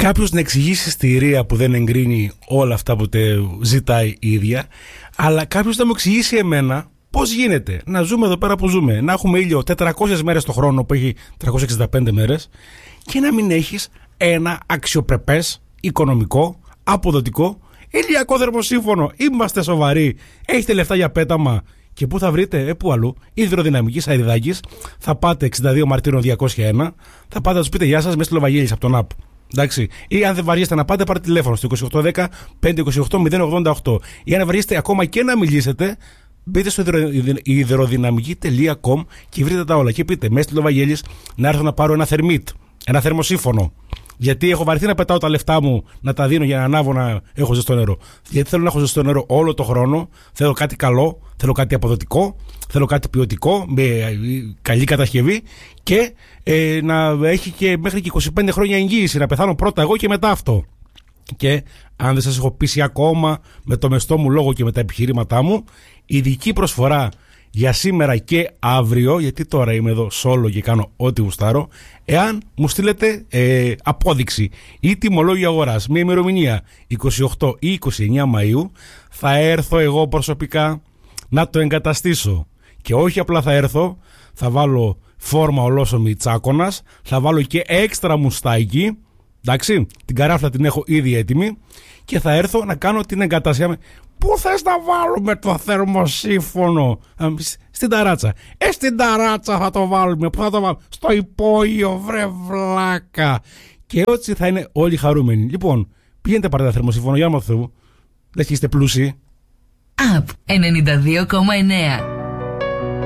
κάποιος να εξηγήσει στη Ρία που δεν εγκρίνει όλα αυτά που ζητάει η ίδια, αλλά κάποιος να μου εξηγήσει εμένα πώς γίνεται να ζούμε εδώ πέρα που ζούμε, να έχουμε ήλιο 400 μέρες το χρόνο που έχει 365 μέρες και να μην έχεις ένα αξιοπρεπές, οικονομικό, αποδοτικό, ηλιακό θερμοσύμφωνο. Είμαστε σοβαροί. Έχετε λεφτά για πέταμα. Και πού θα βρείτε, πού αλλού? Υδροδυναμική Σαριδάκης. Θα πάτε 62 Μαρτύρων 201. Θα πάτε να τους πείτε γεια σας μέσα στο Λοβαγγέλης από τον app. Εντάξει. Ή αν δεν βαριέστε να πάτε, πάρτε τηλέφωνο στο 2810 528 088. Ή αν βαριέστε ακόμα και να μιλήσετε, μπείτε στο υδροδυναμική.com και βρείτε τα όλα. Και πείτε μέσα στο Λοβαγγέλης να έρθω να πάρω ένα θερμίτ, ένα θερμοσύμφωνο. Γιατί έχω βαρεθεί να πετάω τα λεφτά μου να τα δίνω για να ανάβω να έχω ζεστό νερό. Γιατί θέλω να έχω ζεστό νερό όλο το χρόνο. Θέλω κάτι καλό, θέλω κάτι αποδοτικό, θέλω κάτι ποιοτικό, με καλή κατασκευή και να έχει και μέχρι και 25 χρόνια εγγύηση. Να πεθάνω πρώτα εγώ και μετά αυτό. Και αν δεν σας έχω πείσει ακόμα με το μεστό μου λόγο και με τα επιχειρήματά μου, ειδική προσφορά για σήμερα και αύριο, γιατί τώρα είμαι εδώ solo και κάνω ό,τι γουστάρω, εάν μου στείλετε απόδειξη ή τιμολόγιο αγοράς με ημερομηνία 28 ή 29 Μαΐου, θα έρθω εγώ προσωπικά να το εγκαταστήσω. Και όχι απλά θα έρθω, θα βάλω φόρμα ολόσωμη τσάκωνας, θα βάλω και έξτρα μουστάκι, εντάξει, την καράφλα την έχω ήδη έτοιμη και θα έρθω να κάνω την εγκατασία. Πού θες να βάλουμε το θερμοσύμφωνο? Στην ταράτσα. Στην ταράτσα θα το βάλουμε. Πού θα το βάλουμε? Στο υπόγειο, βρε βλάκα. Και έτσι θα είναι όλοι χαρούμενοι. Λοιπόν, πηγαίνετε πάρτε τα θερμοσύμφωνο, για να μάθω. Λες και είστε πλούσιοι. Απ 92,9.